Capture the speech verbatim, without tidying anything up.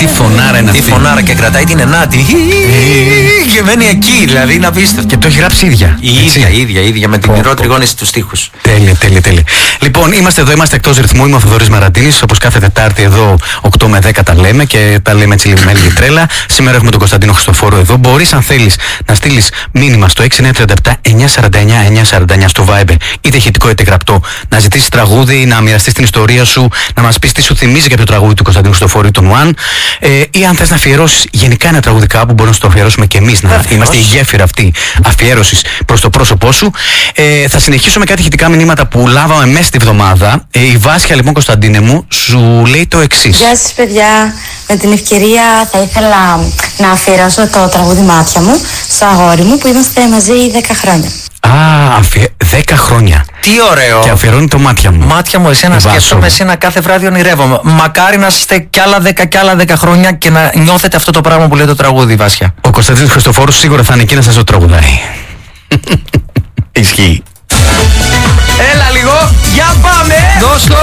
Τι φωνάρα είναι αυτή. Τι φωνάρα, και κρατάει την ενάτη. Και μένει εκεί, δηλαδή είναι απίστευτο. Και το έχει γράψει ίδια. Η ίδια, η ίδια, η ίδια, με την ηρώ τριγώνηση του στίχους. Τέλεια, τέλεια, τέλεια. Λοιπόν, είμαστε εδώ, είμαστε εκτός ρυθμού. Είμαι ο Θοδωρής Μαραντίνης. Όπως κάθε Τετάρτη εδώ, οκτώ με δέκα τα λέμε και τα λέμε έτσι με λίγη τρέλα. Σήμερα έχουμε τον Κωνσταντίνο Χριστοφόρο εδώ. Μπορείς, αν θέλεις, να στείλεις μήνυμα στο έξι εννιά τρία επτά εννιά τέσσερα εννιά εννιά τέσσερα εννιά στο Viber, είτε ηχητικό είτε γραπτό. Να ζητήσεις τραγούδι, να μοιραστείς την ιστορία σου, να μας πεις τι σου θυμίζει για το τραγούδι του Κωνσταντίνου Χριστοφόρου ή των One. Ε, ή αν θες να αφιερώσεις γενικά ένα τραγούδι κάπου, μπορούμε να στο αφιερώσουμε και εμείς. Να είμαστε η γέφυρα αυτή αφιέρωσης προς το πρόσωπό σου. Ε, θα συνεχίσω με κάτι ηχητικά μηνύματα που λάβαμε μέσα στη βδομάδα. Ε, η Βάσια, λοιπόν, Κωνσταντίνε μου, σου λέει το εξής. Γεια σας, παιδιά. Με την ευκαιρία θα ήθελα να αφιερώσω το τραγούδι Μάτια μου στο αγόρι μου που είμαστε μαζί δέκα χρόνια. Α, αφιε... δέκα χρόνια. Τι ωραίο. Και αφιερώνει το Μάτια μου. Μάτια μου, εσένα σκέφτομαι, εσένα κάθε βράδυ ονειρεύομαι. Μακάρι να είστε κι άλλα δέκα κι άλλα δέκα χρόνια και να νιώθετε αυτό το πράγμα που λέει το τραγούδι, Βάσια. Ο Κωνσταντίνος Χριστοφόρος σίγουρα θα είναι εκεί να σας το τραγουδάει. Ισχύει. Έλα λίγο, για πάμε. Δώσ'